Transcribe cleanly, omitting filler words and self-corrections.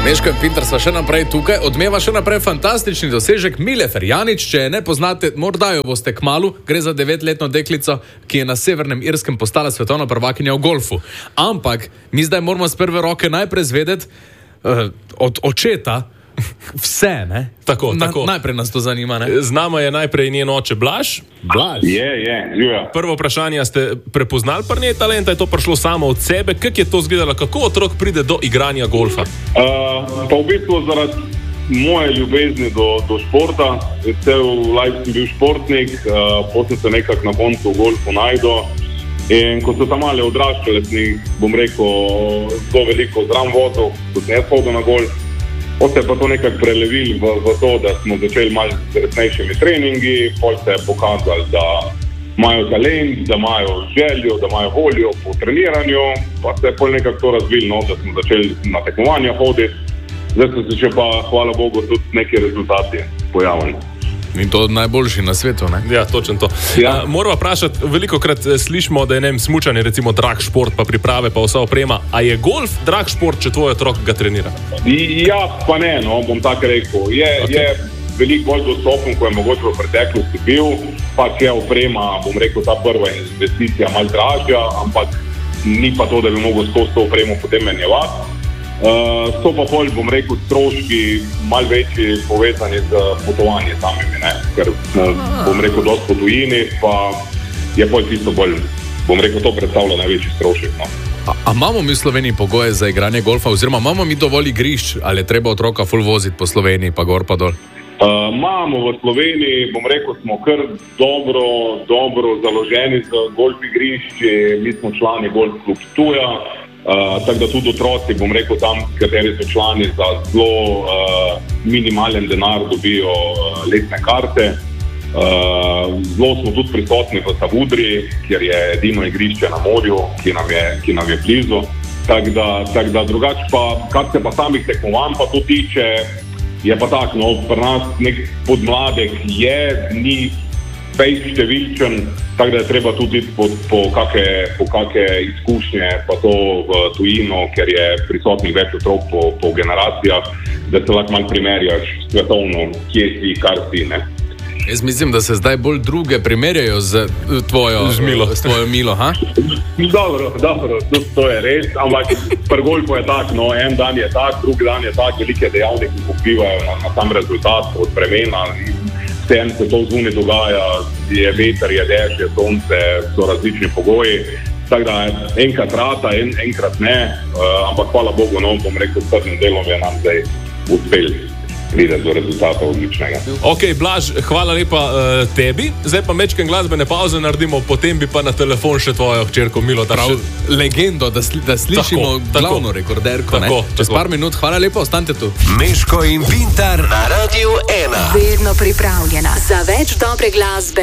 Meško in Pintar sva še naprej tukaj, odmeva še naprej fantastični dosežek Mile Ferjanič, če je ne poznate, morda jo boste kmalu, gre za 9-letno deklico, ki je na Severnem Irskem postala svetovna prvakinja v golfu. Ampak mi zdaj moramo z prve roke najprej zvedeti od očeta vse, ne? Tako. Najprej nas to zanima, ne? Z nama je najprej njen oče Blaž. Je. Prvo vprašanje, ste prepoznali pri njej talenta, je to prišlo samo od sebe? Kako je to izgledalo, kako otrok pride do igranja golfa? Pa v bistvu zaradi moje ljubezni do športa, cel life sem bil športnik, potem se nekako na koncu v golfu najdel. In ko so tam male odraščale, sem jih, bom rekel, zelo veliko zram vozil, ko sem jaz hodil na golf. Potem se je pa to nekako prelevil v to, da smo začeli malo z resnejšimi treningi, potem se je pokazali, da imajo talent, da imajo željo, da imajo voljo po treniranju, pa se je potem nekako to razvil, no, da smo začeli na tekmovanja hoditi. Zdaj so se še pa, hvala Bogu, tudi neki rezultati pojavili. In to najboljši na svetu, ne? Ja, točno to. Ja. Moramo vprašati, velikokrat slišimo, da je smučanje recimo drag šport, pa priprave, pa vsa oprema. A je golf drag šport, če tvoj otrok ga trenira? Ja, pa ne, no, bom tako rekel. Je veliko bolj dostopen, ko je mogoče v preteklosti bil, pač je oprema, bom rekel, ta prva investicija malo dražja, ampak ni pa to, da bi mogel skozi to opremo potem menjevati. So pa bolj, bom rekel, stroški malo večji povezani z potovanjem samimi, ne? Ker bom rekel, dosti po tujini, pa je bolj tisto bolj, bom rekel, to predstavlja največji strošek, no. A imamo mi v Sloveniji pogoje za igranje golfa, oziroma imamo mi dovolj igrišč, ali je treba otroka ful voziti po Sloveniji, pa gor pa dol? Imamo v Sloveniji, bom rekel, smo kar dobro založeni z golf igrišči, mi smo člani Golf klub Ptuja. Tako da tudi otroci, bom rekel, tam, kateri so člani, za zelo minimalen denar dobijo letne karte. Zelo smo tudi prisotni v Savudri, kjer je edino igrišče na morju, ki nam je blizu. Tako da drugače pa, kar se pa samih tekmovanj pa to tiče, je pa tako, no, pri nas nek podmladek ni fejs številčen, tako da je treba tudi po kake izkušnje, pa to v tujino, ker je prisotnih več otrok po generacijah, da se lahko malo primerjaš svetovno, kje si, kar si, ne. Jaz mislim, da se zdaj bolj druge primerjajo z tvojo Milo, ha? Dobro, to je res, ampak pri golfu je tak, no, en dan je tak, drugi dan je tak, velike dejavniki vplivajo na sam rezultat od vremena. Vsem se to zunaj dogaja, je veter, je dež, je sonce, so različni pogoji. Tako da enkrat rata, enkrat ne, ampak hvala Bogu, no, bom rekel, s trdnim delom je nam zdaj uspel pride do rezultata odličnega. Ok, Blaž, hvala lepa tebi. Zdaj pa mečken glasbene pauze naredimo, potem bi pa na telefon še tvojo hčerko Milo. Legendo, da slišimo glavno rekorderko. Čez par minut, hvala lepa, ostanite tu. Meško in Pintar na Radiu 1. Vedno pripravljena za več dobre glasbe.